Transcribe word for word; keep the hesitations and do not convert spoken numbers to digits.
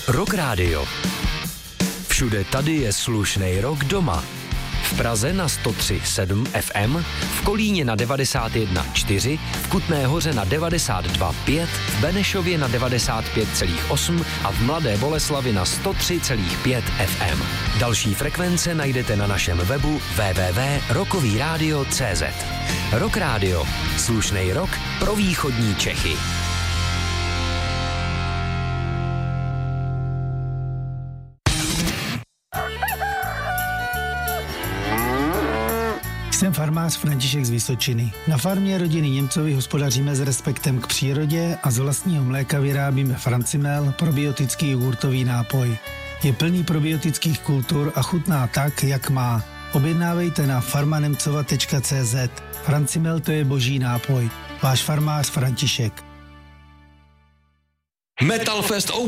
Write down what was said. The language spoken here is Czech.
Rock Radio. Všude tady je slušnej rock doma. V Praze na sto tři sedm F M, v Kolíně na devadesát jedna čtyři, v Kutné Hoře na devadesát dva pět, v Benešově na devadesát pět celá osm a v Mladé Boleslavi na sto tři celá pět F M. Další frekvence najdete na našem webu w w w tečka rockový rádio tečka c z. Rock Radio. Slušnej rock pro východní Čechy. Jsem farmář František z Vysočiny. Na farmě rodiny Němcovi hospodaříme s respektem k přírodě a z vlastního mléka vyrábíme Francimel, probiotický jogurtový nápoj. Je plný probiotických kultur a chutná tak, jak má. Objednávejte na farmanemcova tečka c z. Francimel, to je boží nápoj. Váš farmář František. Metalfest